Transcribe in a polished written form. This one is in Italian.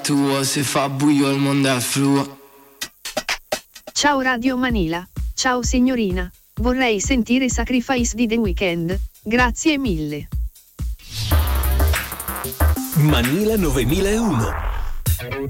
tuo, se fa buio il mondo è fluo. Ciao Radio Manila, ciao signorina, vorrei sentire Sacrifice di The Weeknd, grazie mille. Manila 9001.